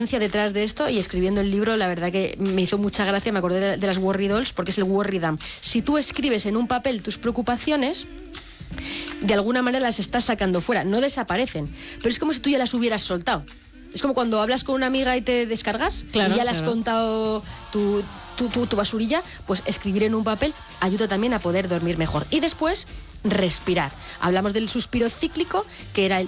detrás de esto, y escribiendo el libro, la verdad que me hizo mucha gracia, me acordé de las Worry Dolls, porque es el Worry Dump. Si tú escribes en un papel tus preocupaciones, de alguna manera las estás sacando fuera, no desaparecen, pero es como si tú ya las hubieras soltado. Es como cuando hablas con una amiga y te descargas, claro, y ya le has contado tu basurilla, pues escribir en un papel ayuda también a poder dormir mejor. Y después, respirar. Hablamos del suspiro cíclico, que era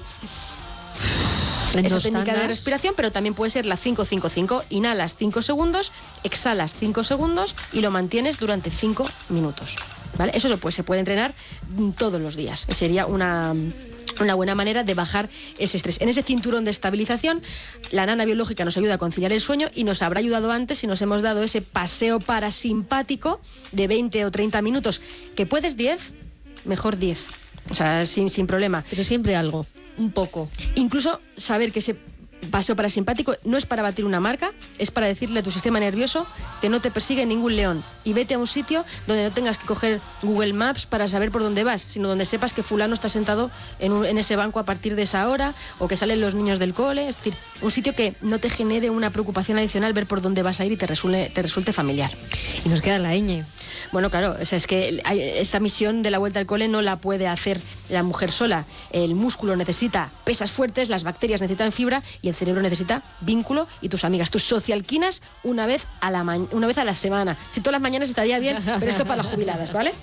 esa técnica de respiración, pero también puede ser la 5-5-5. Inhalas 5 segundos, exhalas 5 segundos y lo mantienes durante 5 minutos. ¿Vale? Eso se puede entrenar todos los días. Sería una buena manera de bajar ese estrés. En ese cinturón de estabilización, la nana biológica nos ayuda a conciliar el sueño y nos habrá ayudado antes si nos hemos dado ese paseo parasimpático de 20 o 30 minutos. ¿Que puedes 10? Mejor 10. O sea, sin problema. Pero siempre algo, un poco. Incluso saber que ese paseo parasimpático no es para batir una marca, es para decirle a tu sistema nervioso que no te persigue ningún león, y vete a un sitio donde no tengas que coger Google Maps para saber por dónde vas, sino donde sepas que fulano está sentado en ese banco a partir de esa hora, o que salen los niños del cole. Es decir, un sitio que no te genere una preocupación adicional ver por dónde vas a ir y te resulte familiar. Y nos queda la ñ. Bueno, claro, o sea, es que esta misión de la vuelta al cole no la puede hacer la mujer sola. El músculo necesita pesas fuertes, las bacterias necesitan fibra y el cerebro necesita vínculo y tus amigas, tus socialquinas, una vez a la semana. Si todas las mañanas estaría bien, pero esto para las jubiladas, ¿vale?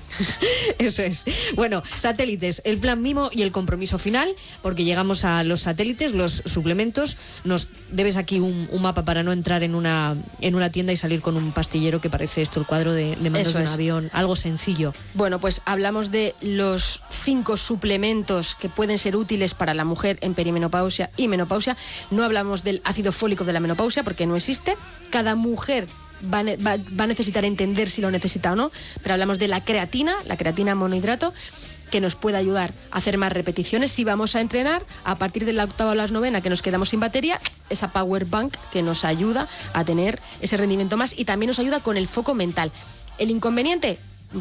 Eso es. Bueno, satélites, el plan mimo y el compromiso final, porque llegamos a los satélites, los suplementos. Nos debes aquí un mapa para no entrar en una tienda y salir con un pastillero que parece esto el cuadro de mandos de un avión, algo sencillo. Bueno, pues hablamos de los 5 suplementos que pueden ser útiles para la mujer en perimenopausia y menopausia. No hablamos del ácido fólico de la menopausia porque no existe. Cada mujer va a necesitar entender si lo necesita o no, pero hablamos de la creatina monohidrato, que nos puede ayudar a hacer más repeticiones si vamos a entrenar. A partir de la 8ª o la 9ª, que nos quedamos sin batería, esa power bank que nos ayuda a tener ese rendimiento más, y también nos ayuda con el foco mental. El inconveniente,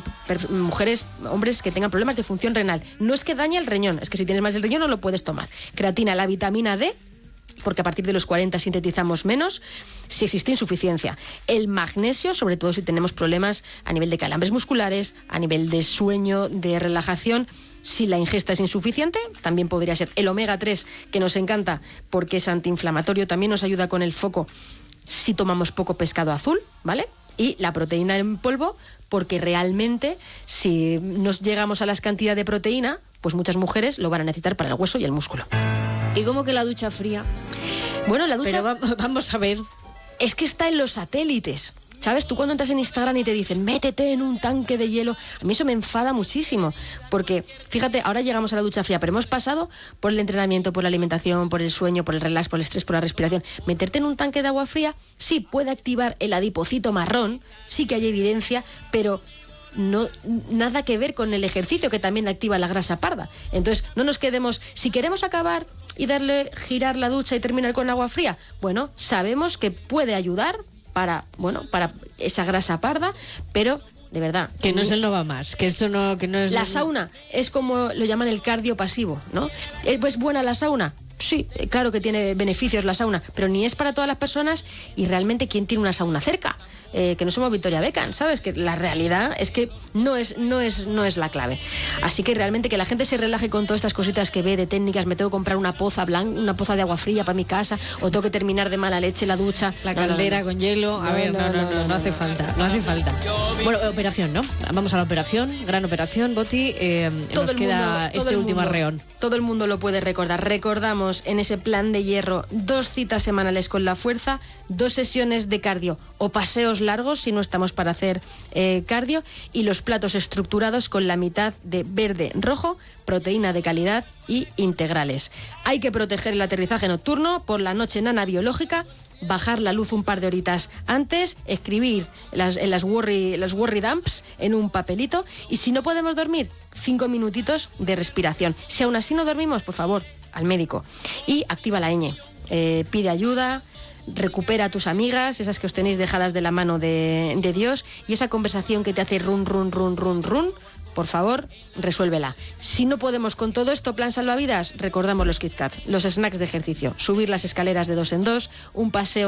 mujeres, hombres que tengan problemas de función renal. No es que dañe el riñón, es que si tienes más el riñón no lo puedes tomar. Creatina, la vitamina D, porque a partir de los 40 sintetizamos menos, si existe insuficiencia. El magnesio, sobre todo si tenemos problemas a nivel de calambres musculares, a nivel de sueño, de relajación. Si la ingesta es insuficiente, también podría ser. El omega 3, que nos encanta porque es antiinflamatorio, también nos ayuda con el foco si tomamos poco pescado azul, ¿vale? Y la proteína en polvo, porque realmente si nos llegamos a las cantidades de proteína, pues muchas mujeres lo van a necesitar para el hueso y el músculo. ¿Y cómo que la ducha fría? Bueno, la ducha... Pero vamos a ver. Es que está en los satélites. ¿Sabes? Tú cuando entras en Instagram y te dicen métete en un tanque de hielo, a mí eso me enfada muchísimo, porque fíjate, ahora llegamos a la ducha fría, pero hemos pasado por el entrenamiento, por la alimentación, por el sueño, por el relax, por el estrés, por la respiración. Meterte en un tanque de agua fría sí puede activar el adipocito marrón, sí que hay evidencia, pero no nada que ver con el ejercicio, que también activa la grasa parda. Entonces no nos quedemos, si queremos acabar y girar la ducha y terminar con agua fría, bueno, sabemos que puede ayudar para esa grasa parda, pero de verdad que no es el no va más, que esto no, que no es la sauna es como lo llaman el cardio pasivo, ¿no? ¿Es buena la sauna? Sí, claro que tiene beneficios la sauna, pero ni es para todas las personas, y realmente ¿quién tiene una sauna cerca? Que no somos Victoria Beckham, ¿sabes? Que la realidad es que no es la clave. Así que realmente que la gente se relaje con todas estas cositas que ve de técnicas. Me tengo que comprar una poza blanca, una poza de agua fría para mi casa, o tengo que terminar de mala leche la ducha. La caldera con hielo. No hace falta. No hace falta. Bueno, operación, ¿no? Vamos a la operación, gran operación, Boti. Nos queda este último arreón. Todo el mundo lo puede recordar. Recordamos en ese plan de hierro 2 citas semanales con la fuerza, 2 sesiones de cardio o paseos largos si no estamos para hacer cardio, y los platos estructurados con la mitad de verde, rojo, proteína de calidad y integrales. Hay que proteger el aterrizaje nocturno, por la noche nana biológica, bajar la luz un par de horitas antes, escribir las worry dumps en un papelito, y si no podemos dormir, 5 minutitos de respiración. Si aún así no dormimos, por favor, al médico. Y activa la ñ. Pide ayuda, recupera a tus amigas, esas que os tenéis dejadas de la mano de Dios, y esa conversación que te hace run, por favor, resuélvela. Si no podemos con todo esto, plan salvavidas, recordamos los KitKat, los snacks de ejercicio, subir las escaleras de 2 en 2, un paseo